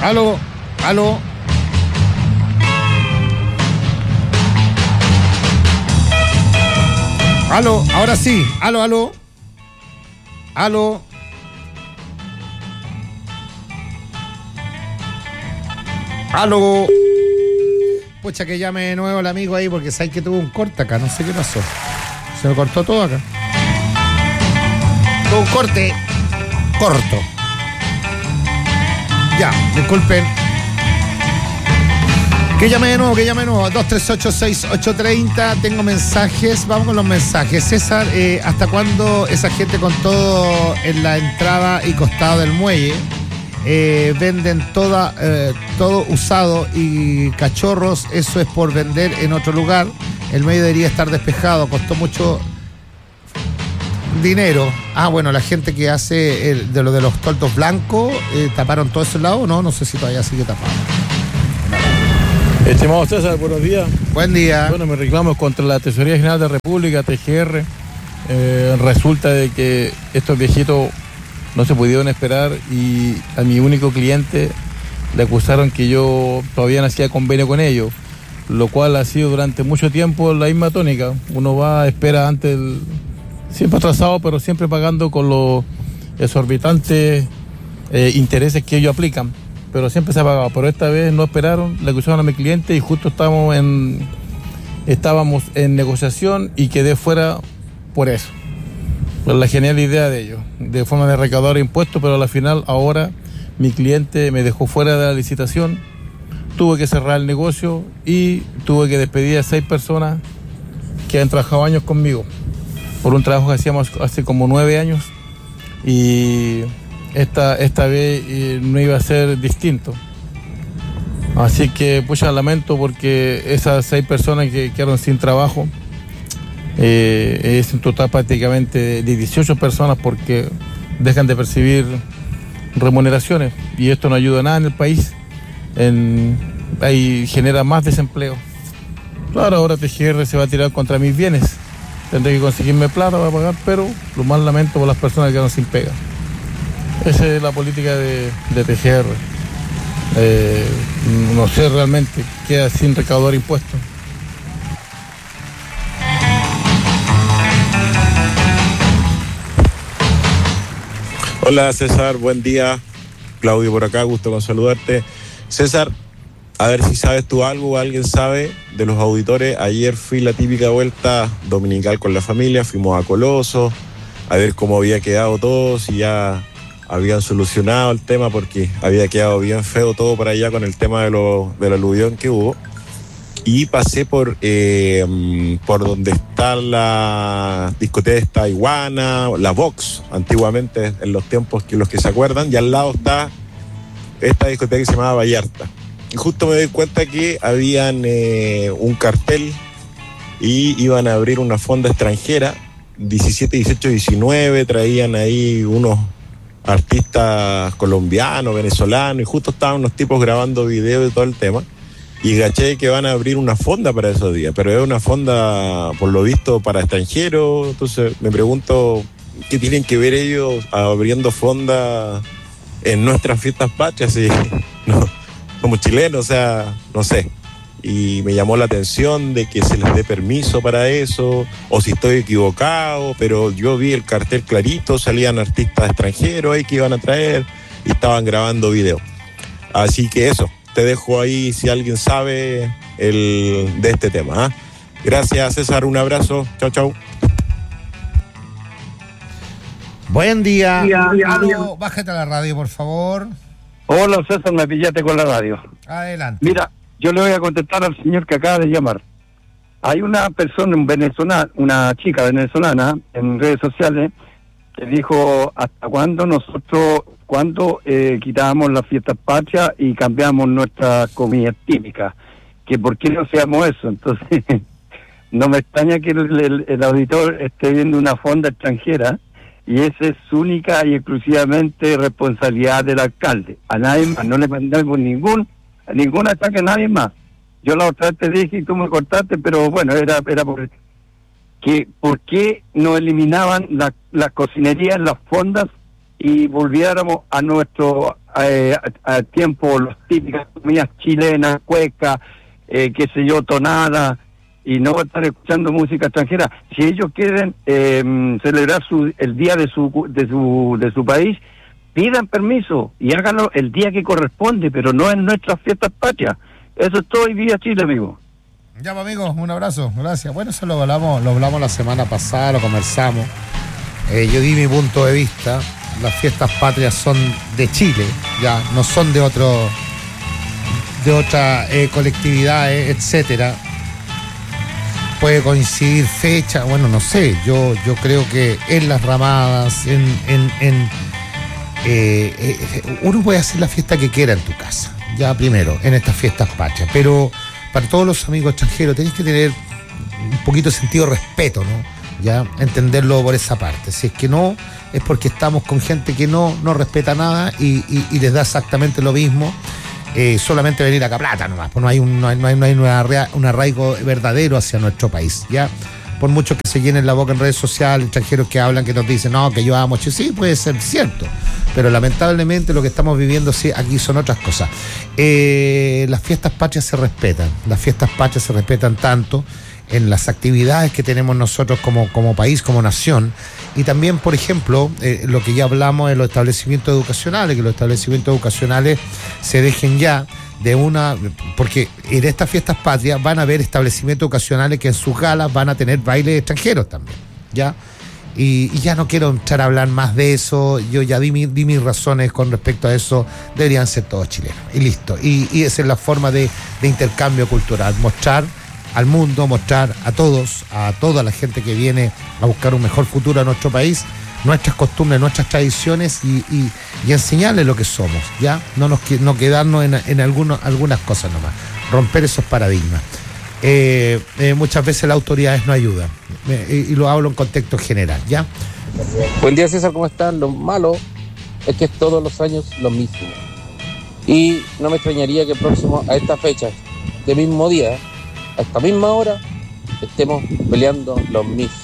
Aló, aló. Aló, ahora sí. Aló, aló. Aló. Aló. Pucha, que llame de nuevo el amigo ahí porque sabes que tuvo un corte acá, no sé qué pasó. Se me cortó todo acá. Tuvo un corte corto. Ya, disculpen. Que llame de nuevo, 238-6830. Tengo mensajes, vamos con los mensajes. César, ¿hasta cuándo esa gente con todo en la entrada y costado del muelle venden todo usado y cachorros? Eso es por vender en otro lugar. El medio debería estar despejado, costó mucho dinero. Ah, bueno, la gente que hace de los toldos blancos, taparon todo ese lado, no sé si todavía sigue tapado. Estimado César, buenos días. Buen día. Bueno, mi reclamo es contra la Tesorería General de la República, TGR. Resulta de que estos viejitos no se pudieron esperar y a mi único cliente le acusaron que yo todavía no hacía convenio con ellos, lo cual ha sido durante mucho tiempo la misma tónica. Uno va, espera antes, siempre atrasado, pero siempre pagando con los exorbitantes intereses que ellos aplican. Pero siempre se ha pagado, pero esta vez no esperaron, le acusaron a mi cliente y justo estábamos en negociación y quedé fuera por eso. Por la genial idea de ellos, de forma de recaudar impuestos, pero al final ahora mi cliente me dejó fuera de la licitación, tuve que cerrar el negocio y tuve que despedir a 6 personas que han trabajado años conmigo, por un trabajo que hacíamos hace como 9 años y esta vez no iba a ser distinto. Así que pucha, lamento porque esas 6 personas que quedaron sin trabajo, es un total prácticamente de 18 personas porque dejan de percibir remuneraciones y esto no ayuda a nada en el país, ahí genera más desempleo. Claro, ahora TGR se va a tirar contra mis bienes, tendré que conseguirme plata para pagar, pero lo más lamento por las personas que quedan sin pega. Esa es la política de TGR. No sé realmente, queda sin recaudar impuestos. Hola César, buen día. Claudio por acá, gusto con saludarte. César, a ver si sabes tú algo o alguien sabe de los auditores. Ayer fui la típica vuelta dominical con la familia, fuimos a Coloso, a ver cómo había quedado todo, si ya habían solucionado el tema, porque había quedado bien feo todo por allá con el tema del aluvión que hubo. Y pasé por donde está la discoteca Iguana, la Vox, antiguamente en los tiempos que los que se acuerdan, y al lado está esta discoteca que se llamaba Vallarta. Y justo me doy cuenta que habían un cartel y iban a abrir una fonda extranjera, 17, 18, 19, traían ahí unos artistas colombianos, venezolanos, y justo estaban unos tipos grabando videos de todo el tema. Y caché que van a abrir una fonda para esos días, pero es una fonda, por lo visto, para extranjeros. Entonces me pregunto, ¿qué tienen que ver ellos abriendo fonda en nuestras fiestas patrias? Y, no, como chilenos, o sea, no sé. Y me llamó la atención de que se les dé permiso para eso, o si estoy equivocado, pero yo vi el cartel clarito, salían artistas extranjeros ahí que iban a traer y estaban grabando videos. Así que eso. Te dejo ahí si alguien sabe de este tema. Gracias, César. Un abrazo. Chau, chau. Buen día. Aló, bájate a la radio, por favor. Hola, César, me pillaste con la radio. Adelante. Mira, yo le voy a contestar al señor que acaba de llamar. Hay una persona, una chica venezolana en redes sociales que dijo hasta cuándo quitábamos las fiestas patrias y cambiamos nuestras comidas típicas, que por qué no hacíamos eso. Entonces no me extraña que el auditor esté viendo una fonda extranjera, y esa es única y exclusivamente responsabilidad del alcalde. A nadie más, no le mandamos ningún ataque a nadie más. Yo la otra vez te dije y tú me cortaste, pero bueno, era por qué no eliminaban las cocinerías, las fondas, y volviéramos a a tiempo las típicas comidas chilenas, cueca, qué sé yo, tonada, y no estar escuchando música extranjera. Si ellos quieren celebrar el día de su país, pidan permiso y háganlo el día que corresponde, pero no en nuestras fiestas patrias. Eso es todo y viva Chile, amigo. Ya, pues, amigos, un abrazo, gracias. Bueno, eso lo hablamos la semana pasada, lo conversamos. Yo di mi punto de vista. Las fiestas patrias son de Chile, ya no son de otra colectividad, etcétera. Puede coincidir fecha, bueno, no sé. Yo creo que en las ramadas, uno puede hacer la fiesta que quiera en tu casa, ya primero, en estas fiestas patrias, pero para todos los amigos extranjeros tenés que tener un poquito de sentido de respeto, ¿no? Ya, entenderlo por esa parte. Si es que no, es porque estamos con gente que no respeta nada y les da exactamente lo mismo, solamente venir acá plata nomás, pues no hay un arraigo verdadero hacia nuestro país, ya. Por mucho que se llenen la boca en redes sociales, extranjeros que hablan, que nos dicen, no, que yo amo Chile, sí, puede ser cierto, pero lamentablemente lo que estamos viviendo sí, aquí son otras cosas. Las fiestas patrias se respetan tanto en las actividades que tenemos nosotros como país, como nación, y también, por ejemplo, lo que ya hablamos en los establecimientos educacionales, que los establecimientos educacionales se dejen ya porque en estas fiestas patrias van a haber establecimientos educacionales que en sus galas van a tener bailes extranjeros también, ¿ya? Y ya no quiero entrar a hablar más de eso, yo ya di mis razones con respecto a eso, deberían ser todos chilenos, y listo. Y esa es la forma de intercambio cultural, mostrar al mundo, mostrar a todos, a toda la gente que viene a buscar un mejor futuro a nuestro país, nuestras costumbres, nuestras tradiciones y enseñarles lo que somos, ¿ya? No quedarnos en algunas cosas nomás, romper esos paradigmas. Muchas veces las autoridades no ayudan, y lo hablo en contexto general, ¿ya? Buen día, César, ¿cómo están? Lo malo es que es todos los años lo mismo. Y no me extrañaría que próximo a esta fecha, de mismo día, a esta misma hora, estemos peleando lo mismo.